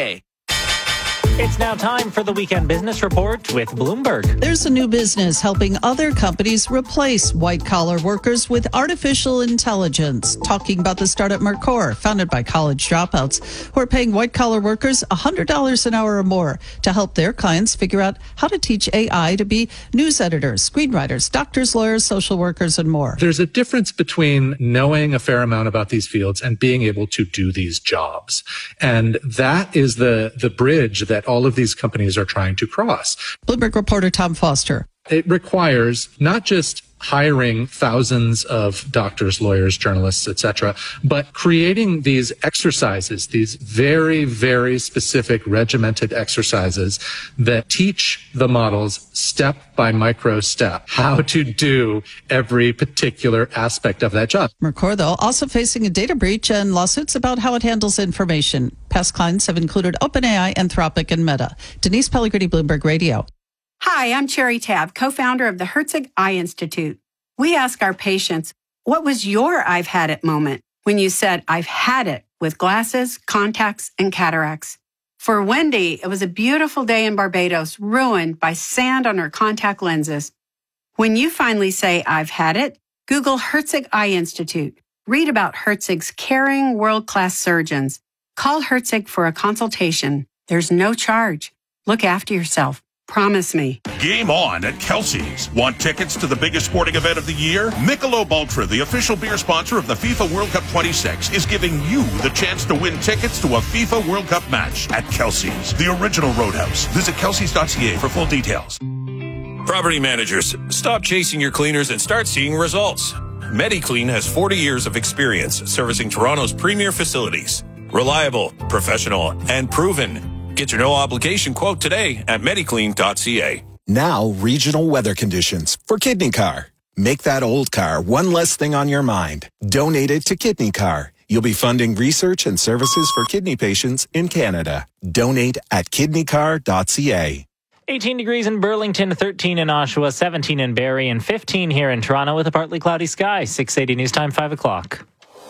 It's now time for the Weekend Business Report with Bloomberg. There's a new business helping other companies replace white-collar workers with artificial intelligence. Talking about the startup Mercor, founded by college dropouts, who are paying white-collar workers $100 an hour or more to help their clients figure out how to teach AI to be news editors, screenwriters, doctors, lawyers, social workers, and more. There's a difference between knowing a fair amount about these fields and being able to do these jobs. And that is the bridge that all of these companies are trying to cross. Bloomberg reporter Tom Foster. It requires not just hiring thousands of doctors, lawyers, journalists, etc., but creating these exercises, these very, very specific regimented exercises that teach the models step by micro step how to do every particular aspect of that job. Mercor, though, also facing a data breach and lawsuits about how it handles information. Past clients have included OpenAI, Anthropic, and Meta. Denise Pellegrini, Bloomberg Radio. Hi, I'm Cherry Tabb, co-founder of the Herzig Eye Institute. We ask our patients, what was your I've had it moment when you said, I've had it with glasses, contacts, and cataracts? For Wendy, it was a beautiful day in Barbados, ruined by sand on her contact lenses. When you finally say, I've had it, Google Herzig Eye Institute. Read about Herzig's caring, world-class surgeons. Call Herzig for a consultation. There's no charge. Look after yourself. Promise me. Game on at Kelsey's. Want tickets to the biggest sporting event of the year? Michelob Ultra, the official beer sponsor of the FIFA World Cup 26, is giving you the chance to win tickets to a FIFA World Cup match at Kelsey's, the original Roadhouse. Visit kelseys.ca for full details. Property managers, stop chasing your cleaners and start seeing results. MediClean has 40 years of experience servicing Toronto's premier facilities. Reliable, professional, and proven. Get your no-obligation quote today at mediclean.ca. Now, regional weather conditions for Kidney Car. Make that old car one less thing on your mind. Donate it to Kidney Car. You'll be funding research and services for kidney patients in Canada. Donate at kidneycar.ca. 18 degrees in Burlington, 13 in Oshawa, 17 in Barrie, and 15 here in Toronto with a partly cloudy sky. 680 News Time, 5 o'clock.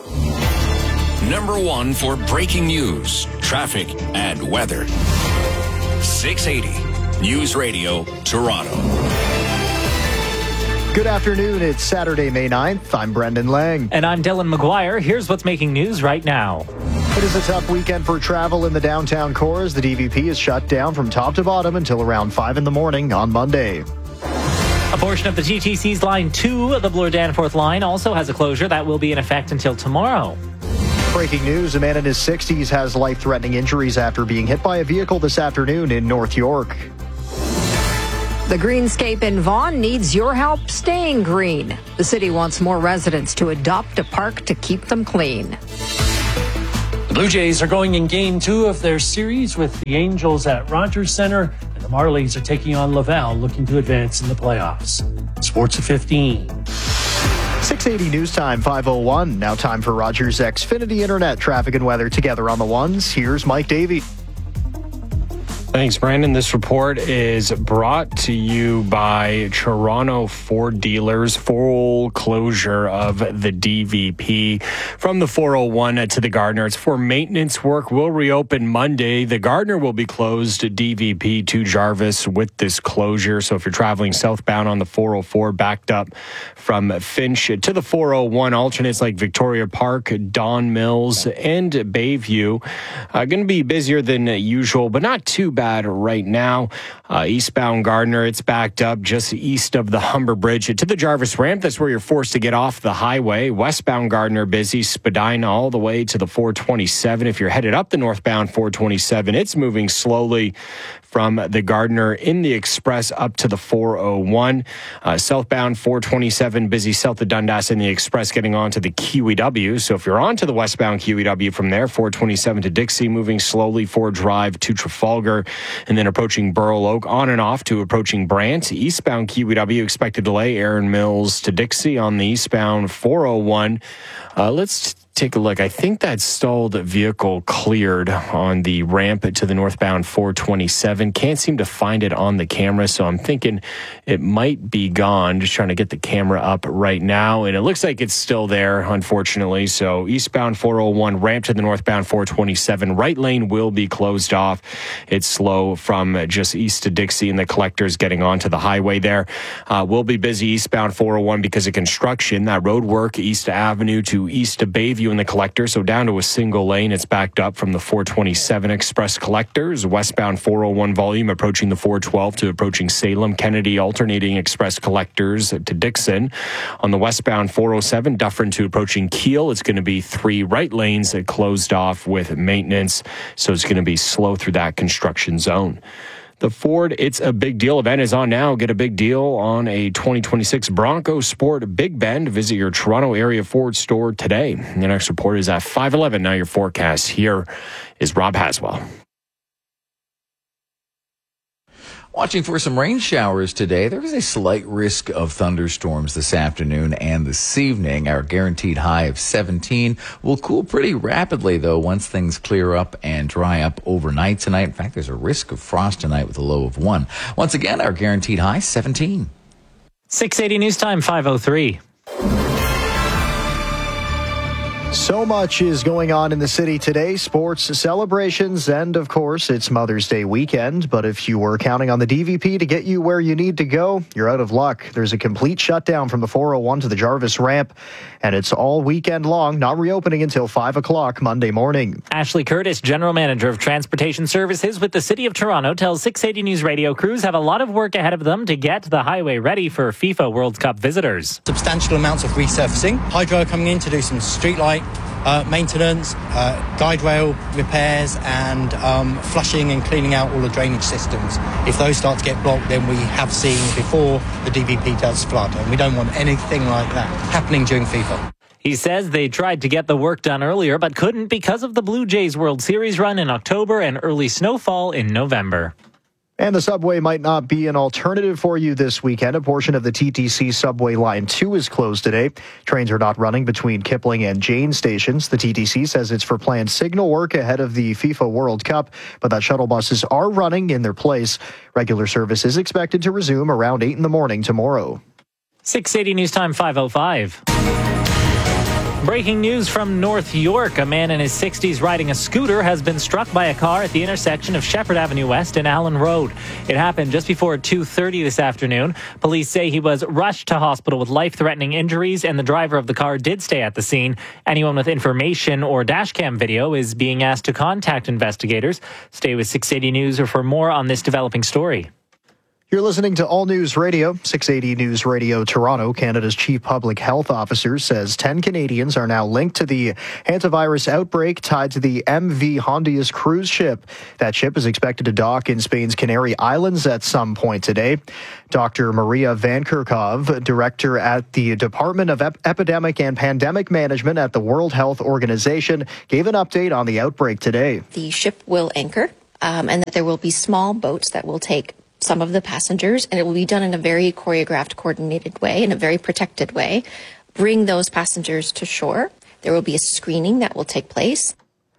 Number one for breaking news, traffic, and weather. 680 News Radio Toronto. Good afternoon. It's Saturday, May 9th. I'm Brendan Lang. And I'm Dylan McGuire. Here's what's making news right now. It is a tough weekend for travel in the downtown core as the DVP is shut down from top to bottom until around 5 in the morning on Monday. A portion of the TTC's Line 2, the Bloor-Danforth line, also has a closure that will be in effect until tomorrow. Breaking news, a man in his 60s has life-threatening injuries after being hit by a vehicle this afternoon in North York. The greenscape in Vaughan needs your help staying green. The city wants more residents to adopt a park to keep them clean. The Blue Jays are going in Game 2 of their series with the Angels at Rogers Center, and the Marlies are taking on Laval, looking to advance in the playoffs. Sports at 15. 680 News Time, 5:01. Now time for Rogers Xfinity Internet traffic and weather together on the ones. Here's Mike Davey. Thanks, Brandon. This report is brought to you by Toronto Ford Dealers. Full closure of the DVP from the 401 to the Gardner. It's for maintenance work. Will reopen Monday. The Gardner will be closed to DVP to Jarvis with this closure. So if you're traveling southbound on the 404, backed up from Finch to the 401, alternates like Victoria Park, Don Mills, and Bayview. Going to be busier than usual, but not too bad right now. Eastbound Gardner, it's backed up just east of the Humber Bridge to the Jarvis ramp. That's where you're forced to get off the highway. Westbound Gardner busy, Spadina all the way to the 427. If you're headed up the northbound 427, it's moving slowly from the Gardner in the Express up to the 401. Southbound 427 busy south of Dundas in the Express getting onto the QEW. So if you're onto the westbound QEW from there, 427 to Dixie moving slowly, Ford Drive to Trafalgar, and then approaching Burl Oak on and off to approaching Brant. Eastbound QEW expected delay, Aaron Mills to Dixie on the eastbound 401. Let's take a look. I think that stalled vehicle cleared on the ramp to the northbound 427. Can't seem to find it on the camera, so I'm thinking it might be gone. Just trying to get the camera up right now, and it looks like it's still there, unfortunately. So eastbound 401, ramp to the northbound 427. Right lane will be closed off. It's slow from just east to Dixie, and the collectors getting onto the highway there. Will be busy eastbound 401 because of construction. That road work, East Avenue to east to Bayview in the collector, so down to a single lane. It's backed up from the 427 Express collectors. Westbound 401 volume approaching the 412 to approaching Salem. Kennedy alternating Express collectors to Dixon. On the westbound 407, Dufferin to approaching Kiel. It's going to be 3 right lanes that closed off with maintenance, so it's going to be slow through that construction zone. The Ford It's a Big Deal event is on now. Get a big deal on a 2026 Bronco Sport Big Bend. Visit your Toronto area Ford store today. The next report is at 5:11. Now your forecast. Here is Rob Haswell. Watching for some rain showers today. There is a slight risk of thunderstorms this afternoon and this evening. Our guaranteed high of 17 will cool pretty rapidly, though, once things clear up and dry up overnight tonight. In fact, there's a risk of frost tonight with a low of 1. Once again, our guaranteed high, 17. 680 News Time, 5:03. So much is going on in the city today. Sports, celebrations, and of course, it's Mother's Day weekend. But if you were counting on the DVP to get you where you need to go, you're out of luck. There's a complete shutdown from the 401 to the Jarvis ramp, and it's all weekend long, not reopening until 5 o'clock Monday morning. Ashley Curtis, General Manager of Transportation Services with the City of Toronto, tells 680 News Radio crews have a lot of work ahead of them to get the highway ready for FIFA World Cup visitors. Substantial amounts of resurfacing. Hydro coming in to do some streetlight maintenance, guide rail repairs, and flushing and cleaning out all the drainage systems. If those start to get blocked, then we have seen before the DVP does flood, and we don't want anything like that happening during FIFA. He says they tried to get the work done earlier, but couldn't because of the Blue Jays World Series run in October and early snowfall in November. And the subway might not be an alternative for you this weekend. A portion of the TTC subway line 2 is closed today. Trains are not running between Kipling and Jane stations. The TTC says it's for planned signal work ahead of the FIFA World Cup, but that shuttle buses are running in their place. Regular service is expected to resume around 8 in the morning tomorrow. 680 News Time, 5:05. Breaking news from North York. A man in his 60s riding a scooter has been struck by a car at the intersection of Shepherd Avenue West and Allen Road. It happened just before 2:30 this afternoon. Police say he was rushed to hospital with life-threatening injuries, and the driver of the car did stay at the scene. Anyone with information or dashcam video is being asked to contact investigators. Stay with 680 News for more on this developing story. You're listening to All News Radio. 680 News Radio Toronto, Canada's chief public health officer, says 10 Canadians are now linked to the hantavirus outbreak tied to the MV Hondius cruise ship. That ship is expected to dock in Spain's Canary Islands at some point today. Dr. Maria Van Kerkhove, director at the Department of Epidemic and Pandemic Management at the World Health Organization, gave an update on the outbreak today. The ship will anchor, and that there will be small boats that will take some of the passengers, and it will be done in a very choreographed, coordinated way, in a very protected way. Bring those passengers to shore. There will be a screening that will take place.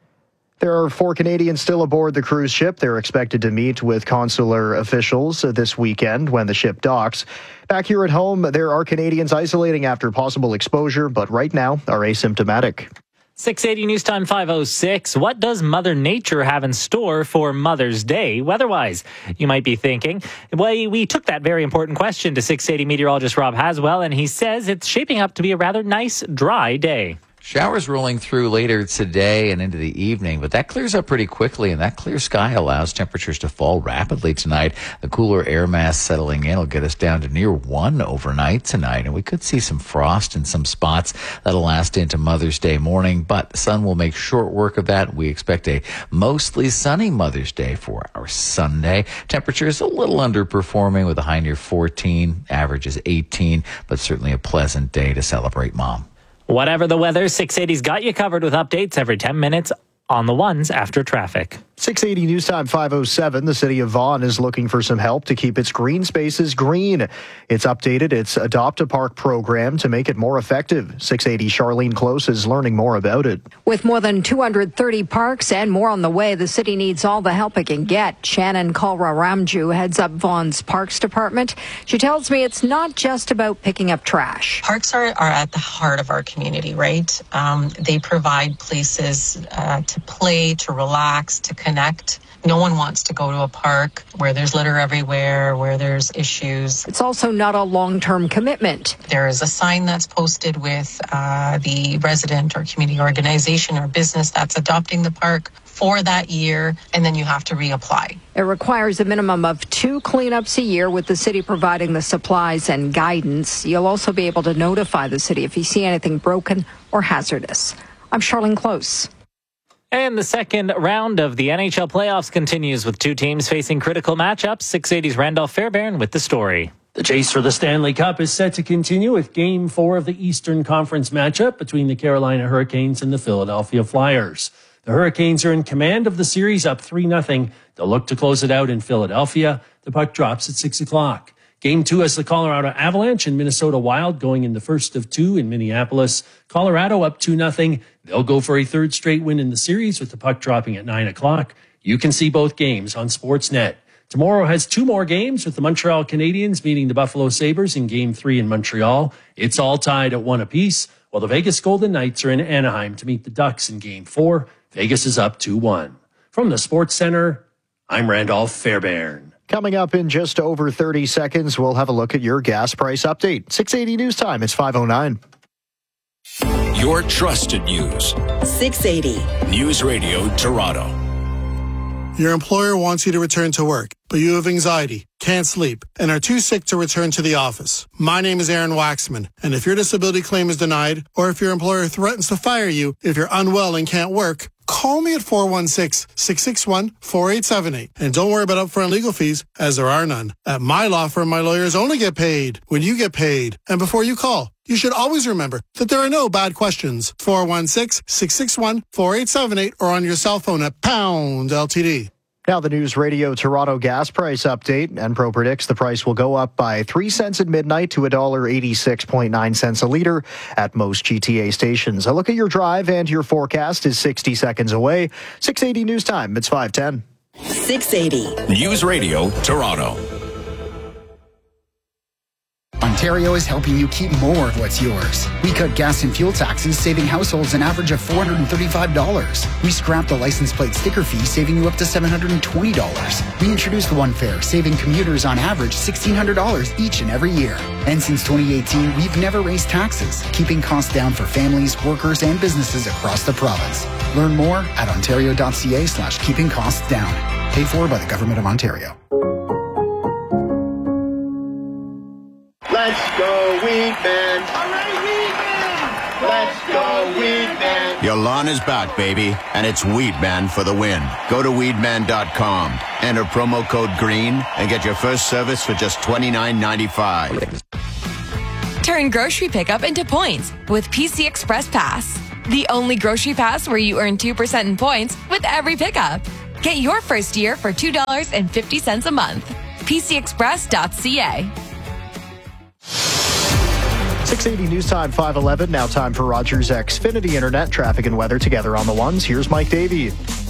There are 4 Canadians still aboard the cruise ship. They're expected to meet with consular officials this weekend when the ship docks. Back here at home, there are Canadians isolating after possible exposure, but right now are asymptomatic. 680 News Time 5:06. What does Mother Nature have in store for Mother's Day weather-wise? You might be thinking. Well, we took that very important question to 680 meteorologist Rob Haswell, and he says it's shaping up to be a rather nice, dry day. Showers rolling through later today and into the evening, but that clears up pretty quickly, and that clear sky allows temperatures to fall rapidly tonight. The cooler air mass settling in will get us down to near 1 overnight tonight, and we could see some frost in some spots. That'll last into Mother's Day morning, but the sun will make short work of that. We expect a mostly sunny Mother's Day for our Sunday. Temperatures a little underperforming with a high near 14, average is 18, but certainly a pleasant day to celebrate Mom. Whatever the weather, 680's got you covered with updates every 10 minutes on the ones after traffic. 680 News Time 5:07. The city of Vaughan is looking for some help to keep its green spaces green. It's updated its Adopt a Park program to make it more effective. 680 Charlene Close is learning more about it. With more than 230 parks and more on the way, the city needs all the help it can get. Shannon Kalra-Ramju heads up Vaughan's Parks Department. She tells me it's not just about picking up trash. Parks are at the heart of our community, right? They provide places to play, to relax, to connect. No one wants to go to a park where there's litter everywhere, where there's issues. It's also not a long-term commitment. There is a sign that's posted with the resident or community organization or business that's adopting the park for that year, and then you have to reapply. It requires a minimum of 2 cleanups a year, with the city providing the supplies and guidance. You'll also be able to notify the city if you see anything broken or hazardous. I'm Charlene Close. And the second round of the NHL playoffs continues with 2 teams facing critical matchups. 680's Randolph Fairbairn with the story. The chase for the Stanley Cup is set to continue with Game 4 of the Eastern Conference matchup between the Carolina Hurricanes and the Philadelphia Flyers. The Hurricanes are in command of the series, up 3-0. They'll look to close it out in Philadelphia. The puck drops at 6 o'clock. Game 2 has the Colorado Avalanche and Minnesota Wild going in the first of 2 in Minneapolis. Colorado up 2-0. They'll go for a 3rd straight win in the series with the puck dropping at 9 o'clock. You can see both games on Sportsnet. Tomorrow has 2 more games with the Montreal Canadiens meeting the Buffalo Sabres in Game 3 in Montreal. It's all tied at 1 apiece, while the Vegas Golden Knights are in Anaheim to meet the Ducks in Game 4. Vegas is up 2-1. From the Sports Center, I'm Randolph Fairbairn. Coming up in just over 30 seconds, we'll have a look at your gas price update. 680 News Time, it's 5:09. Your trusted news. 680 News Radio Toronto. Your employer wants you to return to work, but you have anxiety, can't sleep, and are too sick to return to the office. My name is Aaron Waxman, and if your disability claim is denied, or if your employer threatens to fire you if you're unwell and can't work, call me at 416-661-4878. And don't worry about upfront legal fees, as there are none. At my law firm, my lawyers only get paid when you get paid. And before you call, you should always remember that there are no bad questions. 416-661-4878 or on your cell phone at pound LTD. Now the News Radio Toronto gas price update. Enpro predicts the price will go up by 3 cents at midnight to $1.86.9 a liter at most GTA stations. A look at your drive and your forecast is 60 seconds away. 680 News Time. It's 5:10. 680 News Radio Toronto. Ontario is helping you keep more of what's yours. We cut gas and fuel taxes, saving households an average of $435. We scrapped the license plate sticker fee, saving you up to $720. We introduced One Fare, saving commuters on average $1,600 each and every year. And since 2018, we've never raised taxes, keeping costs down for families, workers, and businesses across the province. Learn more at ontario.ca/keeping costs down. Paid for by the Government of Ontario. Let's go, Weedman! Hooray, Weedman! Let's go, Weedman! Your lawn is back, baby, and it's Weedman for the win. Go to weedman.com, enter promo code GREEN, and get your first service for just $29.95. Turn grocery pickup into points with PC Express Pass. The only grocery pass where you earn 2% in points with every pickup. Get your first year for $2.50 a month. PCExpress.ca. 680 News Time, 5:11. Now time for Rogers Xfinity Internet traffic and weather together on the ones. Here's Mike Davey.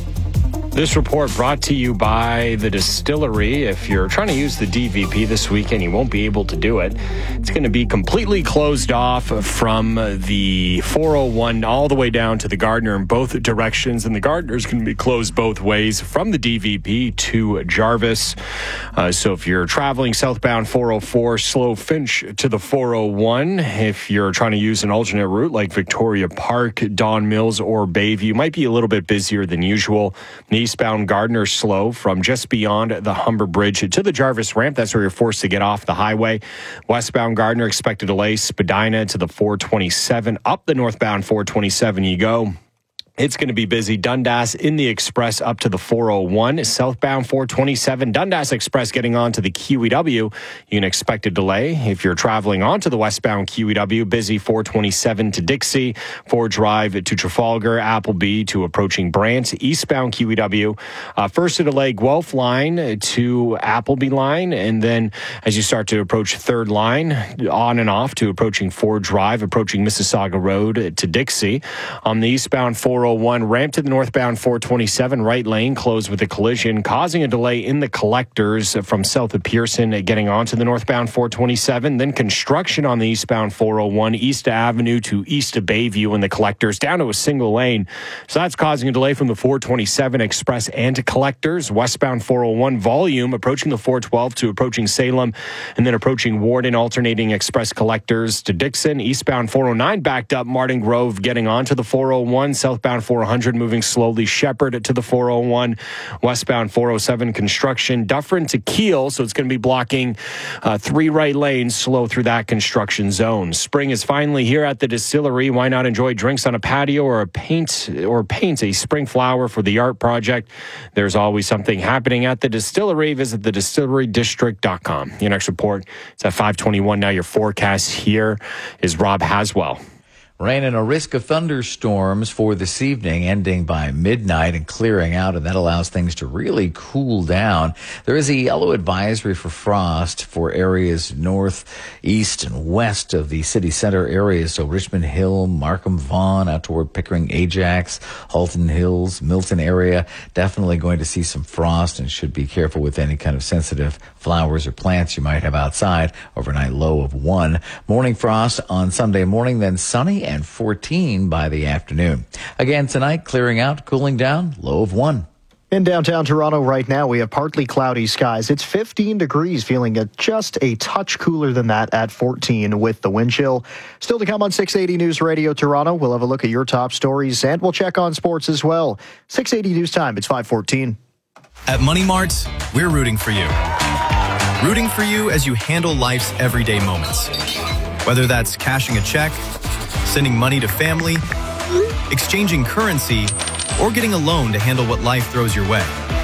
This report brought to you by the Distillery. If you're trying to use the DVP this weekend, you won't be able to do it. It's going to be completely closed off from the 401 all the way down to the Gardiner in both directions. And the Gardiner is going to be closed both ways from the DVP to Jarvis. So if you're traveling southbound 404, slow Finch to the 401. If you're trying to use an alternate route like Victoria Park, Don Mills, or Bayview, might be a little bit busier than usual. Eastbound Gardiner slow from just beyond the Humber Bridge to the Jarvis ramp. That's where you're forced to get off the highway. Westbound Gardiner expected delay Spadina to the 427. Up the northbound 427 you go. It's going to be busy. Dundas in the Express up to the 401. Southbound 427. Dundas Express getting on to the QEW. You can expect a delay. If you're traveling onto the westbound QEW, busy 427 to Dixie. 4 Drive to Trafalgar. Appleby to approaching Brant. Eastbound QEW. First a delay Guelph line to Appleby line. And then as you start to approach 3rd line, on and off to approaching 4 Drive, approaching Mississauga Road to Dixie. On the eastbound 401 ramp to the northbound 427 right lane closed with a collision, causing a delay in the collectors from south of Pearson getting onto the northbound 427. Then construction on the eastbound 401 East Avenue to east of Bayview and the collectors down to a single lane. So that's causing a delay from the 427 Express and to collectors. Westbound 401 volume approaching the 412 to approaching Salem and then approaching Warden, alternating Express collectors to Dixon. Eastbound 409 backed up Martin Grove getting onto the 401. Southbound 400 moving slowly. Shepherd to the 401. Westbound 407 construction. Dufferin to Kiel. So it's going to be blocking 3 right lanes slow through that construction zone. Spring is finally here at the Distillery. Why not enjoy drinks on a patio or paint a spring flower for the art project? There's always something happening at the Distillery. Visit thedistillerydistrict.com. Your next report is at 5:21. Now your forecast here is Rob Haswell. Rain and a risk of thunderstorms for this evening, ending by midnight and clearing out, and that allows things to really cool down. There is a yellow advisory for frost for areas north, east, and west of the city center areas. So Richmond Hill, Markham, Vaughan, out toward Pickering, Ajax, Halton Hills, Milton area. Definitely going to see some frost, and should be careful with any kind of sensitive flowers or plants you might have outside. Overnight low of 1. Morning frost on Sunday morning, then sunny and 14 by the afternoon. Again tonight, clearing out, cooling down, low of 1. In downtown Toronto right now, we have partly cloudy skies. It's 15 degrees, feeling just a touch cooler than that at 14 with the wind chill. Still to come on 680 News Radio Toronto. We'll have a look at your top stories, and we'll check on sports as well. 680 News Time, it's 5:14. At Money Mart, we're rooting for you. Rooting for you as you handle life's everyday moments. Whether that's cashing a check, sending money to family, exchanging currency, or getting a loan to handle what life throws your way.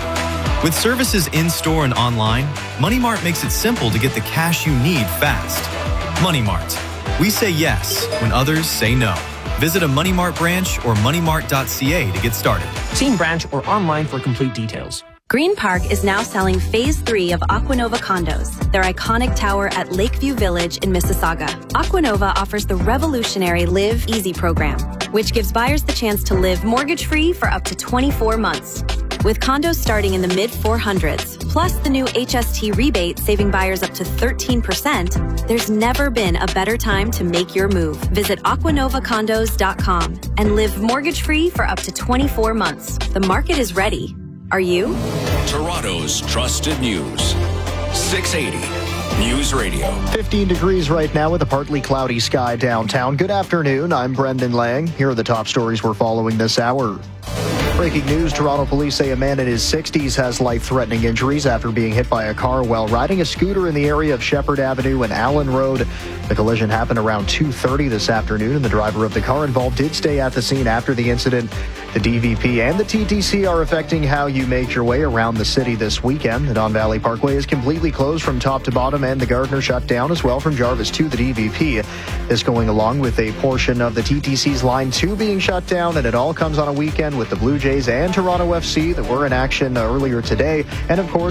With services in-store and online, Money Mart makes it simple to get the cash you need fast. Money Mart. We say yes when others say no. Visit a Money Mart branch or moneymart.ca to get started. See in branch or online for complete details. Green Park is now selling Phase 3 of Aquanova condos, their iconic tower at Lakeview Village in Mississauga. Aquanova offers the revolutionary Live Easy program, which gives buyers the chance to live mortgage-free for up to 24 months. With condos starting in the mid-400s, plus the new HST rebate saving buyers up to 13%, there's never been a better time to make your move. Visit aquanovacondos.com and live mortgage-free for up to 24 months. The market is ready. Are you? Toronto's trusted news. 680 News Radio. 15 degrees right now with a partly cloudy sky downtown. Good afternoon. I'm Brendan Lang. Here are the top stories we're following this hour. Breaking news, Toronto police say a man in his 60s has life-threatening injuries after being hit by a car while riding a scooter in the area of Shepherd Avenue and Allen Road. The collision happened around 2:30 this afternoon, and the driver of the car involved did stay at the scene after the incident. The DVP and the TTC are affecting how you make your way around the city this weekend. The Don Valley Parkway is completely closed from top to bottom, and the Gardner shut down as well from Jarvis to the DVP. This going along with a portion of the TTC's Line 2 being shut down, and it all comes on a weekend with the Blue Jays and Toronto FC that were in action earlier today. And of course,